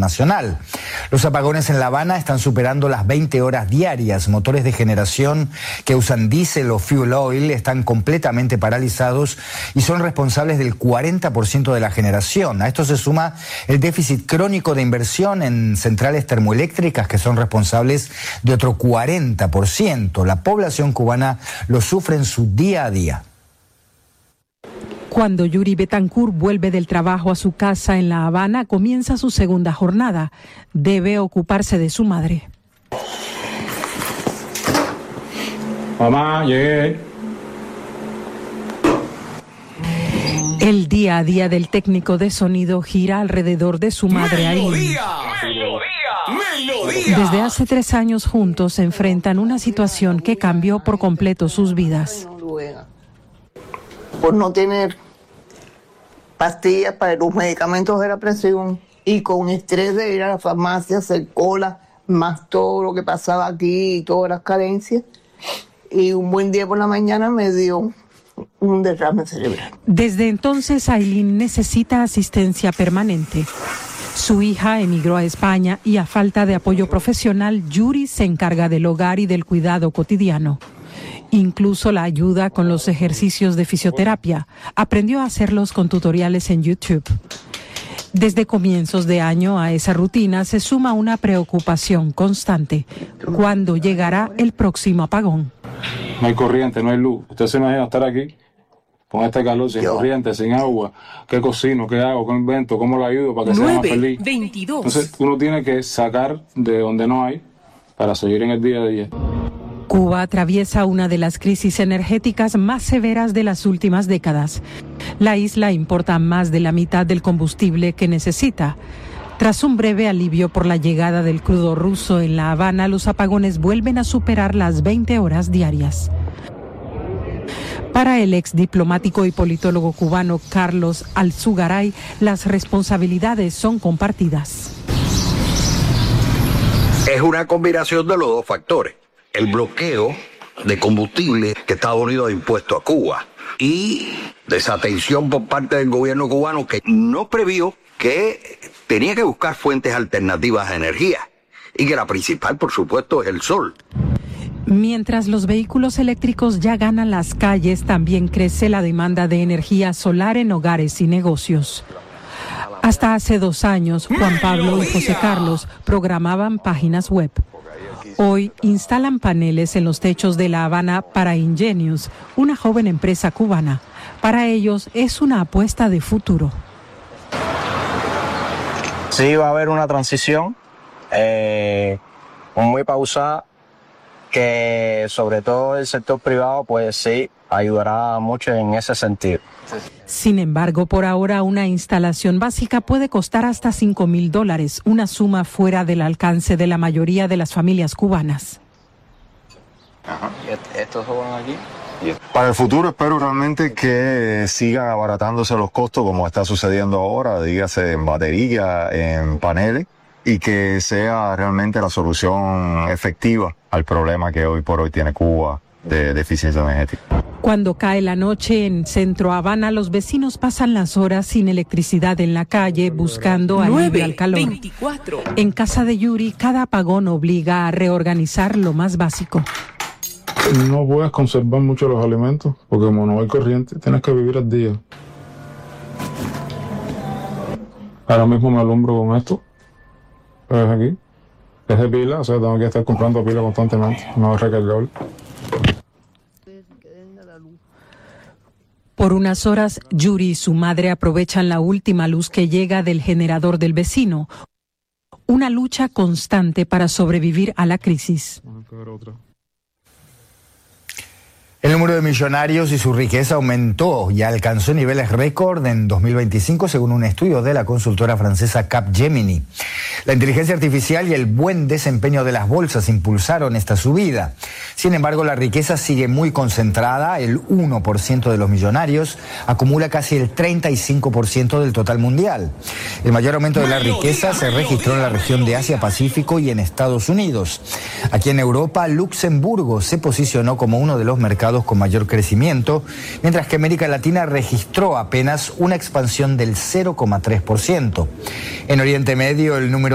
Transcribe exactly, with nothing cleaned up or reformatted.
internacional. Los apagones en La Habana están superando las veinte horas diarias. Motores de generación que usan diésel o fuel oil están completamente paralizados y son responsables del cuarenta por ciento de la generación. A esto se suma el déficit crónico de inversión en centrales termoeléctricas que son responsables de otro cuarenta por ciento. La población cubana lo sufre en su día a día. Cuando Yuri Betancourt vuelve del trabajo a su casa en La Habana, comienza su segunda jornada. Debe ocuparse de su madre. Mamá, llegué. El día a día del técnico de sonido gira alrededor de su madre Aileen. Desde hace tres años juntos se enfrentan una situación que cambió por completo sus vidas. Por no tener pastillas para los medicamentos de la presión y con estrés de ir a la farmacia, hacer cola, más todo lo que pasaba aquí y todas las carencias. Y un buen día por la mañana me dio un derrame cerebral. Desde entonces Aileen necesita asistencia permanente. Su hija emigró a España y a falta de apoyo profesional, Yuri se encarga del hogar y del cuidado cotidiano. Incluso la ayuda con los ejercicios de fisioterapia. Aprendió a hacerlos con tutoriales en YouTube. Desde comienzos de año a esa rutina se suma una preocupación constante. ¿Cuándo llegará el próximo apagón? No hay corriente, no hay luz. Usted se imagina estar aquí con este calor, sin Yo. corriente, sin agua. ¿Qué cocino? ¿Qué hago? ¿Qué invento? ¿Cómo lo ayudo para que sea más feliz? veintidós Entonces uno tiene que sacar de donde no hay para seguir en el día a día. Cuba atraviesa una de las crisis energéticas más severas de las últimas décadas. La isla importa más de la mitad del combustible que necesita. Tras un breve alivio por la llegada del crudo ruso en La Habana, los apagones vuelven a superar las veinte horas diarias. Para el ex diplomático y politólogo cubano Carlos Alzugaray, las responsabilidades son compartidas. Es una combinación de los dos factores. El bloqueo de combustible que Estados Unidos ha impuesto a Cuba y desatención por parte del gobierno cubano que no previó que tenía que buscar fuentes alternativas de energía y que la principal, por supuesto, es el sol. Mientras los vehículos eléctricos ya ganan las calles, también crece la demanda de energía solar en hogares y negocios. Hasta hace dos años, Juan Pablo y José Carlos programaban páginas web. Hoy instalan paneles en los techos de La Habana para Ingenius, una joven empresa cubana. Para ellos es una apuesta de futuro. Sí, va a haber una transición eh, muy pausada que sobre todo el sector privado pues sí ayudará mucho en ese sentido. Sin embargo, por ahora una instalación básica puede costar hasta cinco mil dólares, una suma fuera del alcance de la mayoría de las familias cubanas. Ajá. ¿Y estos jóvenes aquí? Para el futuro espero realmente que sigan abaratándose los costos como está sucediendo ahora, dígase en batería, en paneles, y que sea realmente la solución efectiva al problema que hoy por hoy tiene Cuba de deficiencia energética. Cuando cae la noche en Centro Habana, los vecinos pasan las horas sin electricidad en la calle buscando alivio al calor. veinticuatro En casa de Yuri, cada apagón obliga a reorganizar lo más básico. No puedes conservar mucho los alimentos porque como no hay corriente, tienes que vivir al día. Ahora mismo me alumbro con esto. ¿Ves aquí? Es de pila, o sea, tengo que estar comprando pila constantemente, no es recargable. Por unas horas, Yuri y su madre aprovechan la última luz que llega del generador del vecino. Una lucha constante para sobrevivir a la crisis. El número de millonarios y su riqueza aumentó y alcanzó niveles récord en dos mil veinticinco, según un estudio de la consultora francesa Capgemini. La inteligencia artificial y el buen desempeño de las bolsas impulsaron esta subida. Sin embargo, la riqueza sigue muy concentrada. El uno por ciento de los millonarios acumula casi el treinta y cinco por ciento del total mundial. El mayor aumento de la riqueza se registró en la región de Asia-Pacífico y en Estados Unidos. Aquí en Europa, Luxemburgo se posicionó como uno de los mercados con mayor crecimiento, mientras que América Latina registró apenas una expansión del cero coma tres por ciento. En Oriente Medio, el número